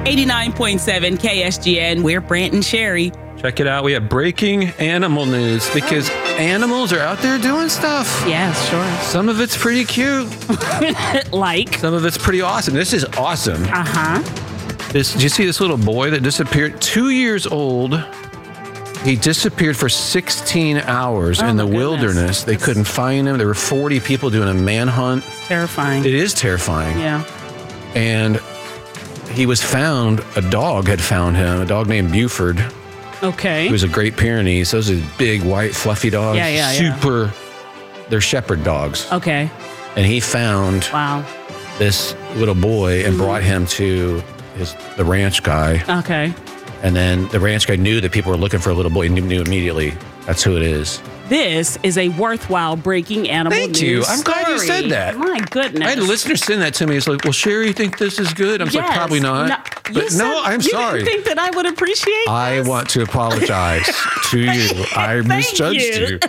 89.7 KSGN. We're Brant and Sherry. Check it out. We have breaking animal news because animals are out there doing stuff. Yeah, sure. Some of it's pretty cute. Like? Some of it's pretty awesome. This is awesome. Uh-huh. Did you see this little boy that disappeared? 2 years old. He disappeared for 16 hours in the wilderness. They couldn't find him. There were 40 people doing a manhunt. It's terrifying. It is terrifying. Yeah. And he was found. A dog had found him. A dog named Buford. Okay. He was a Great Pyrenees. Those are big, white, fluffy dogs. Yeah. Super. They're shepherd dogs. Okay. And he found this little boy and brought him to the ranch guy. Okay. And then the ranch guy knew that people were looking for a little boy and knew immediately that's who it is. This is a worthwhile breaking animal news Thank you. I'm glad you said that. My goodness. I had a listener send that to me. He's like, well, Sherry, you think this is good? I'm like, probably not. I'm sorry. You didn't think that I would appreciate this? I want to apologize to you. I misjudged you.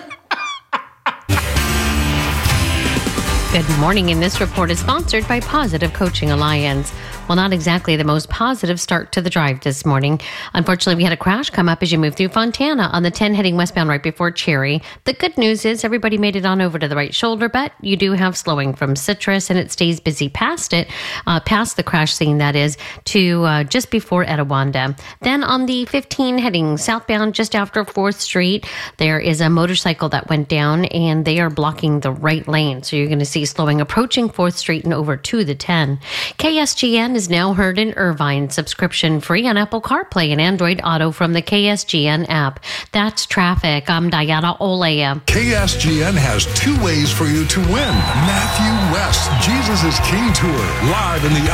Good morning, and this report is sponsored by Positive Coaching Alliance. Well, not exactly the most positive start to the drive this morning. Unfortunately, we had a crash come up as you move through Fontana on the 10 heading westbound right before Cherry. The good news is everybody made it on over to the right shoulder, but you do have slowing from Citrus, and it stays busy past it, past the crash scene, that is, to just before Etiwanda. Then on the 15 heading southbound just after 4th Street, there is a motorcycle that went down, and they are blocking the right lane. So you're going to see slowing approaching 4th Street and over to the 10. KSGN is now heard in Irvine, subscription free on Apple CarPlay and Android Auto from the KSGN app. That's traffic. I'm Diana Olea. KSGN has 2 ways for you to win. Matthew West, Jesus is King Tour, live in the